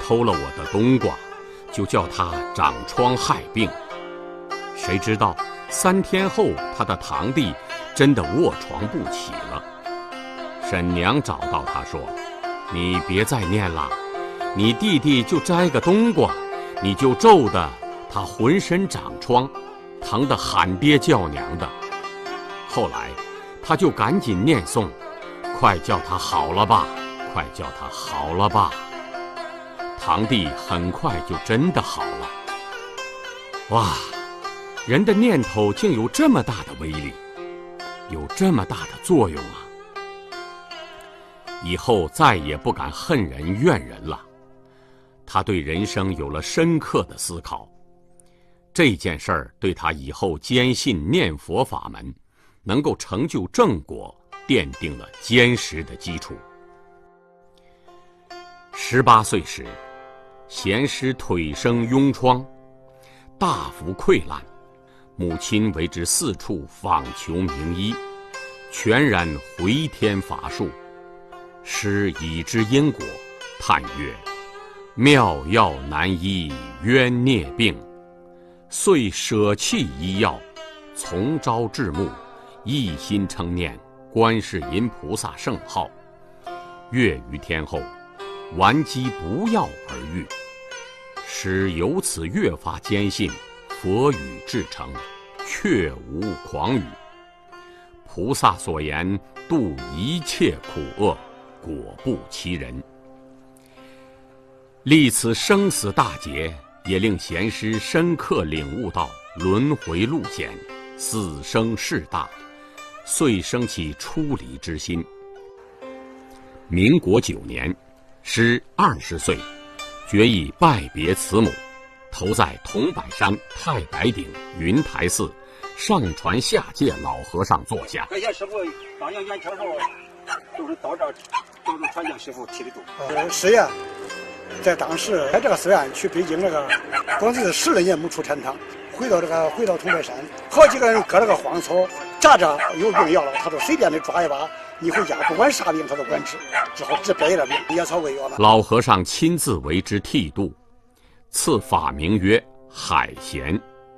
偷了我的冬瓜，就叫它长疮害病。谁知道3天后，他的堂弟真的卧床不起了。婶娘找到他说：“你别再念了，你弟弟就摘个冬瓜，你就咒得他浑身长疮，疼得喊爹叫娘的。”后来他就赶紧念诵：“快叫他好了吧，快叫他好了吧。”堂弟很快就真的好了。哇，人的念头竟有这么大的威力，有这么大的作用啊！以后再也不敢恨人怨人了。他对人生有了深刻的思考，这件事儿对他以后坚信念佛法门能够成就正果奠定了坚实的基础。18岁时，贤师腿生痈疮，大幅溃烂，母亲为之四处访求名医，全然回天乏术。师已知因果，叹曰：“妙药难医冤孽病。”遂舍弃医药，从朝至暮，一心称念观世音菩萨圣号。月余天后，顽疾不药而愈。师由此越发坚信佛语至诚，确无诳语。菩萨所言度一切苦厄，果不其人。历此生死大劫，也令贤师深刻领悟到轮回路险，死生事大，遂生起出离之心。民国9年，师20岁，决意拜别慈母，投在桐柏山太白顶云台寺上传下界老和尚座下。 感谢师傅当年元朝时候，就是到这儿帮助传教师傅剃的度。 师爷在当时在这个寺院去北京那个，光是12年没出禅堂，回到桐柏山，好几个人割了个荒草，扎着有病要了，他说随便的抓一把，你回家不管啥病他都管治，之后治别的病，野草为药了。 老和尚亲自为之剃度，赐法名曰海贤。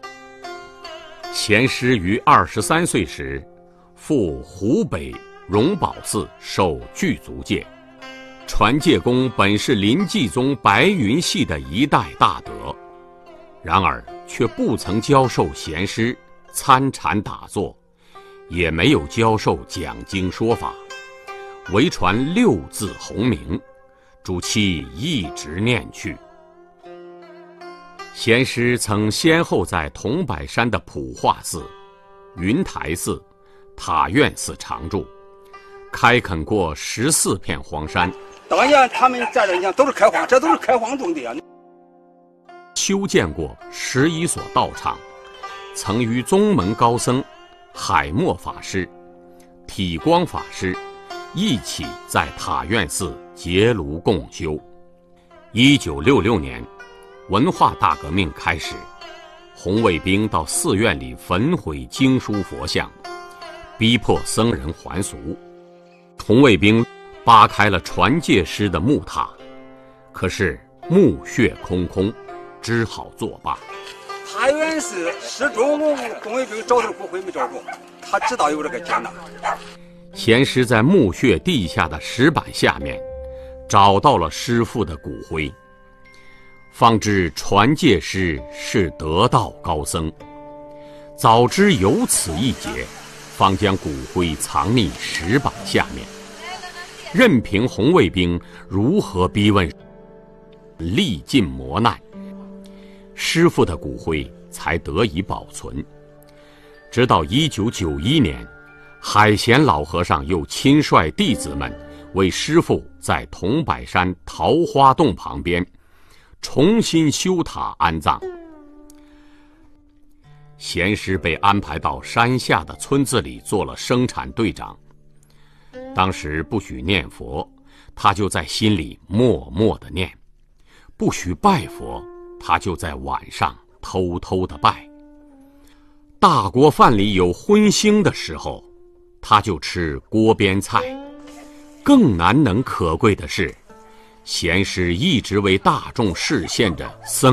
贤师于23岁时，赴湖北荣宝寺受具足戒。传戒公本是临济宗白云系的一代大德，然而却不曾教授贤师参禅打坐，也没有教授讲经说法，唯传6字洪名，主其一直念去。贤师曾先后在桐柏山的普化寺、云台寺、塔院寺常住，开垦过14片荒山。 当年他们在这，你看都是开荒，这都是开荒种的啊。 修建过11所道场，曾与宗门高僧海默法师、体光法师一起在塔院寺结庐共修。1966年，文化大革命开始，红卫兵到寺院里焚毁经书佛像，逼迫僧人还俗。红卫兵扒开了传戒师的木塔，可是墓穴空空，只好作罢。 塔院寺始终红卫兵找着骨灰没找着，他知道有这个劫难。 贤师在墓穴地下的石板下面找到了师父的骨灰，方知传戒师是得道高僧。早知有此一劫，方将骨灰藏匿石板下面，任凭红卫兵如何逼问，历尽磨难，师父的骨灰才得以保存。直到1991年，海贤老和尚又亲率弟子们为师父在桐柏山桃花洞旁边重新修塔安葬。贤师被安排到山下的村子里做了生产队长。当时不许念佛，他就在心里默默地念；不许拜佛，他就在晚上偷偷地拜。大锅饭里有荤腥的时候，他就吃锅边菜。更难能可贵的是， 贤师一直为大众示现着僧